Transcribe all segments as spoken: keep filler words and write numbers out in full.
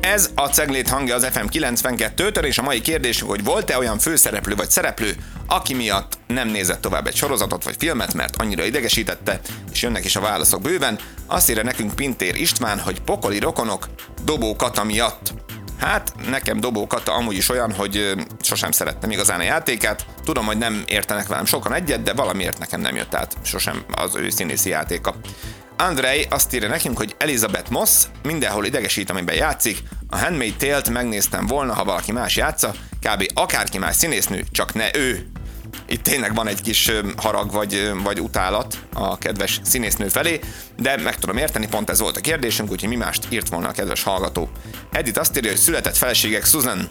Ez a Ceglét hangja az ef em kilencvenkettőtől, és a mai kérdésünk, hogy volt-e olyan főszereplő vagy szereplő, aki miatt nem nézett tovább egy sorozatot vagy filmet, mert annyira idegesítette, és jönnek is a válaszok bőven. Azt írja nekünk Pintér István, hogy pokoli rokonok Dobó Kata miatt. Hát, nekem Dobó Kata amúgy is olyan, hogy sosem szerettem igazán a játékát. Tudom, hogy nem értenek velem sokan egyet, de valamiért nekem nem jött át sosem az ő színészi játéka. Andrei azt írja nekünk, hogy Elizabeth Moss mindenhol idegesít, amiben játszik. A Handmaid's Tale-t megnéztem volna, ha valaki más játsza, kb. Akárki más színésznő, csak ne ő. Itt tényleg van egy kis harag vagy, vagy utálat a kedves színésznő felé, de meg tudom érteni, pont ez volt a kérdésünk, úgyhogy mi mást írt volna a kedves hallgató. Edith azt írja, hogy született feleségek Susan.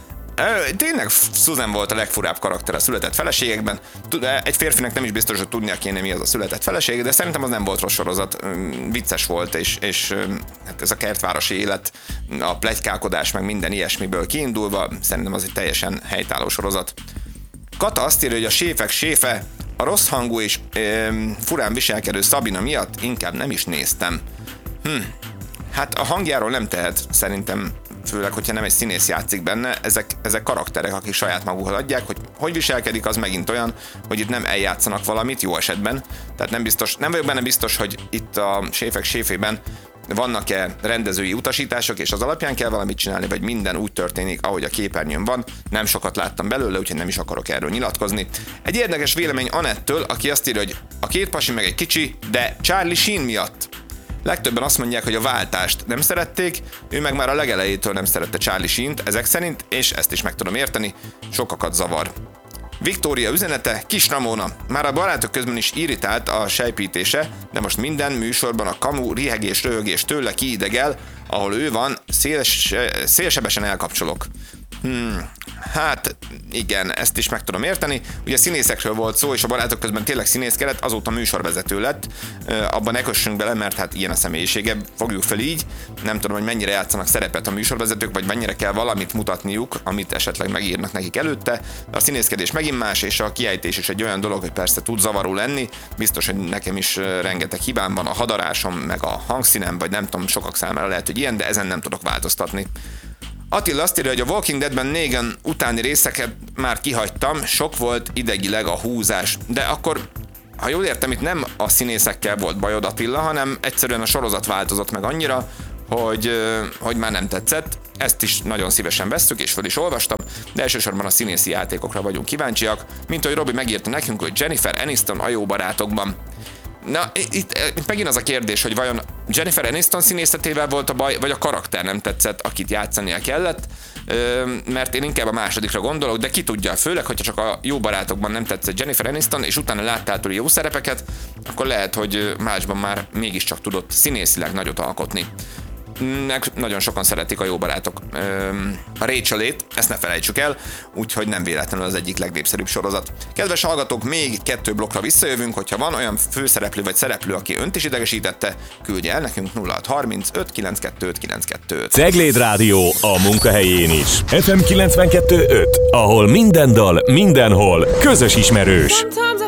Tényleg Susan volt a legfurább karakter a született feleségekben. Egy férfinek nem is biztos, hogy tudnia kéne, mi az a született feleség, de szerintem az nem volt rossz sorozat. Vicces volt, és, és hát ez a kertvárosi élet, a pletykálkodás, meg minden ilyesmiből kiindulva, szerintem az egy teljesen helytálló sorozat. Kata azt írja, hogy a séfek séfe, a rossz hangú és e, furán viselkedő Szabina miatt inkább nem is néztem. Hm. Hát a hangjáról nem tehet, szerintem, főleg, hogyha nem egy színész játszik benne, ezek, ezek karakterek, akik saját magukhoz adják, hogy hogy viselkedik, az megint olyan, hogy itt nem eljátszanak valamit, jó esetben. Tehát nem biztos, nem vagyok benne biztos, hogy itt a séfek séfében vannak-e rendezői utasítások, és az alapján kell valamit csinálni, vagy minden úgy történik, ahogy a képernyőn van. Nem sokat láttam belőle, úgyhogy nem is akarok erről nyilatkozni. Egy érdekes vélemény Anettől, aki azt írja, hogy a két pasi meg egy kicsi, de Charlie Sheen miatt. Legtöbben azt mondják, hogy a váltást nem szerették, ő meg már a legelejétől nem szerette Charlie Sheent, ezek szerint, és ezt is meg tudom érteni, sokakat zavar. Viktória üzenete, Kis Ramona. Már a barátok közben is irritált a sejpítése, de most minden műsorban a kamu, rihegés, röhögés tőle kiidegel, ahol ő van, széles, szélsebesen elkapcsolok. Hmm, hát igen, ezt is meg tudom érteni. Ugye színészekről volt szó, és a barátok közben tényleg színészkedett, azóta műsorvezető lett. Abban ne kössünk bele, mert hát ilyen a személyisége, fogjuk fel így. Nem tudom, hogy mennyire játszanak szerepet a műsorvezetők, vagy mennyire kell valamit mutatniuk, amit esetleg megírnak nekik előtte. De a színészkedés megint más, és a kiejtés is egy olyan dolog, hogy persze tud zavaró lenni. Biztos, hogy nekem is rengeteg hibám van a hadarásom, meg a hangszínem, vagy nem tudom, sokak számára lehet, hogy ilyen, de ezen nem tudok változtatni. Attila azt írja, hogy a Walking Deadben Negan utáni részeket már kihagytam, sok volt idegileg a húzás. De akkor, ha jól értem, itt nem a színészekkel volt bajod, Attila, hanem egyszerűen a sorozat változott meg annyira, hogy, hogy már nem tetszett. Ezt is nagyon szívesen vesszük, és föl is olvastam, de elsősorban a színészi játékokra vagyunk kíváncsiak, mint ahogy Robi megírta nekünk, hogy Jennifer Aniston a Jó barátokban. Na, itt, itt megint az a kérdés, hogy vajon Jennifer Aniston színészetével volt a baj, vagy a karakter nem tetszett, akit játszania kellett, mert én inkább a másodikra gondolok, de ki tudja, főleg, hogyha csak a Jó barátokban nem tetszett Jennifer Aniston, és utána láttál tőle jó szerepeket, akkor lehet, hogy másban már mégiscsak tudott színészileg nagyot alkotni. Nagyon sokan szeretik a Jó barátok a Rachelét, ezt ne felejtsük el, úgyhogy nem véletlenül az egyik legnépszerűbb sorozat. Kedves hallgatók, még kettő blokkra visszajövünk, hogyha van olyan főszereplő vagy szereplő, aki önt is idegesítette, küldje el nekünk nulla hat harmincöt kilencvenkettő kilencvenkettő. Cegléd Rádió a munkahelyén is. ef em kilencvenkettő öt, ahol minden dal, mindenhol közös ismerős.